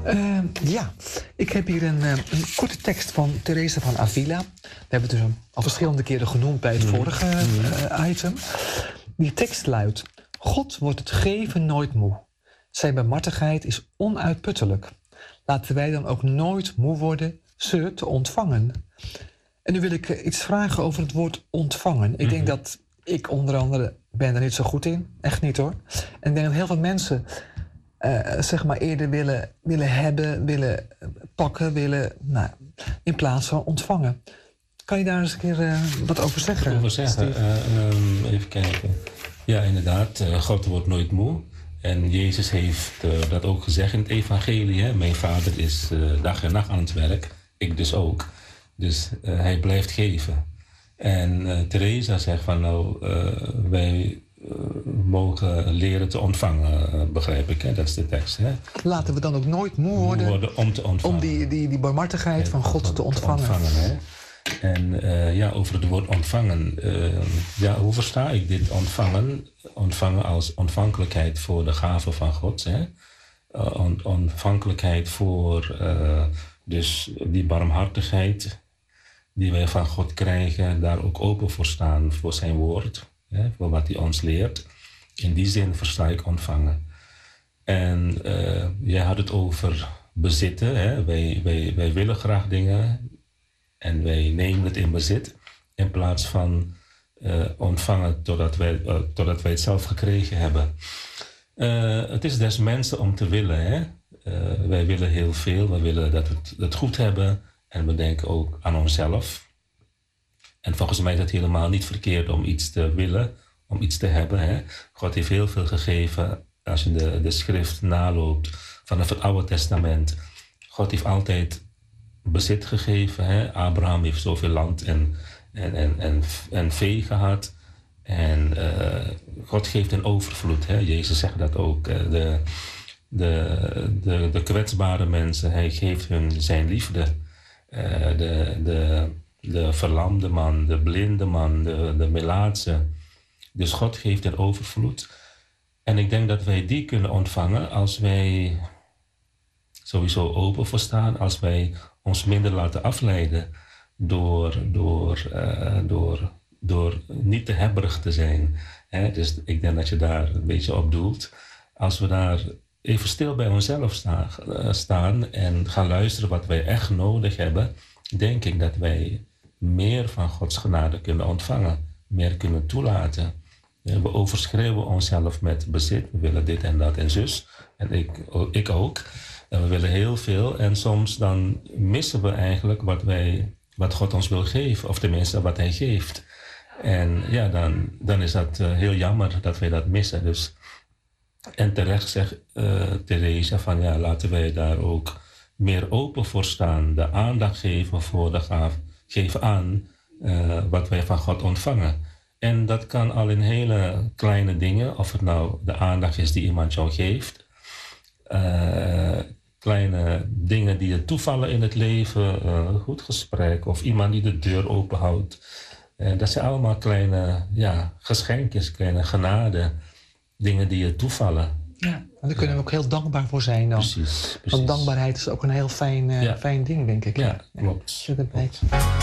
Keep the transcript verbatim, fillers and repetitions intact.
Uh, ja, ik heb hier een, uh, een korte tekst van Teresa van Avila. We hebben het dus al verschillende keren genoemd bij het vorige uh, item. Die tekst luidt: God wordt het geven nooit moe. Zijn barmhartigheid is onuitputtelijk. Laten wij dan ook nooit moe worden ze te ontvangen. En nu wil ik uh, iets vragen over het woord ontvangen. Ik mm-hmm. denk dat ik onder andere ben er niet zo goed in. Echt niet hoor. En ik denk dat heel veel mensen uh, zeg maar eerder willen, willen hebben, willen pakken, willen, nou, in plaats van ontvangen. Kan je daar eens een keer uh, wat over zeggen? Over zeggen? Uh, um, even kijken. Ja, inderdaad. Uh, God wordt nooit moe. En Jezus heeft uh, dat ook gezegd in het evangelie. Hè? Mijn vader is uh, dag en nacht aan het werk. Ik dus ook. Dus uh, hij blijft geven. En uh, Teresa zegt van nou, uh, wij uh, mogen leren te ontvangen, uh, begrijp ik. Hè? Dat is de tekst. Hè? Laten we dan ook nooit moe worden, moe worden om te ontvangen. Om die, die, die barmhartigheid ja, van God te, te ontvangen. Te ontvangen hè? En uh, ja, over het woord ontvangen. Uh, ja, hoe versta ik dit ontvangen? Ontvangen als ontvankelijkheid voor de gave van God. Hè? Uh, on, ontvankelijkheid voor uh, dus die barmhartigheid die wij van God krijgen. Daar ook open voor staan voor zijn woord. Hè? Voor wat hij ons leert. In die zin versta ik ontvangen. En uh, jij had het over bezitten. Hè? Wij, wij, wij willen graag dingen. En wij nemen het in bezit in plaats van uh, ontvangen totdat wij, uh, totdat wij het zelf gekregen hebben. Uh, het is des mensen om te willen. Hè? Uh, wij willen heel veel. We willen dat we het, het goed hebben. En we denken ook aan onszelf. En volgens mij is het helemaal niet verkeerd om iets te willen, om iets te hebben. Hè? God heeft heel veel gegeven. Als je de, de schrift naloopt vanaf het Oude Testament. God heeft altijd bezit gegeven. Hè? Abraham heeft zoveel land en, en, en, en, en vee gehad. En uh, God geeft een overvloed. Hè? Jezus zegt dat ook. Uh, de, de, de, de kwetsbare mensen, hij geeft hun zijn liefde. Uh, de, de, de verlamde man, de blinde man, de, de melaatse. Dus God geeft een overvloed. En ik denk dat wij die kunnen ontvangen als wij sowieso open voor staan, als wij ons minder laten afleiden door, door, uh, door, door niet te hebberig te zijn. Hè? Dus ik denk dat je daar een beetje op doelt. Als we daar even stil bij onszelf sta, uh, staan en gaan luisteren wat wij echt nodig hebben, denk ik dat wij meer van Gods genade kunnen ontvangen, meer kunnen toelaten. We overschreeuwen onszelf met bezit, we willen dit en dat en zus, en ik, ik ook. En we willen heel veel en soms dan missen we eigenlijk wat, wij, wat God ons wil geven, of tenminste wat hij geeft. En ja, dan, dan is dat uh, heel jammer dat wij dat missen. Dus, en terecht zegt uh, Teresa van ja, laten wij daar ook meer open voor staan, de aandacht geven voor de gaaf, geven aan uh, wat wij van God ontvangen. En dat kan al in hele kleine dingen, of het nou de aandacht is die iemand jou geeft, uh, kleine dingen die je toevallen in het leven, uh, een goed gesprek of iemand die de deur openhoudt. Uh, dat zijn allemaal kleine ja, geschenkjes, kleine genade, dingen die je toevallen. Ja, en daar kunnen we ook heel dankbaar voor zijn dan. Precies, precies. Want dankbaarheid is ook een heel fijn, uh, ja. fijn ding, denk ik. Ja, klopt. Ja,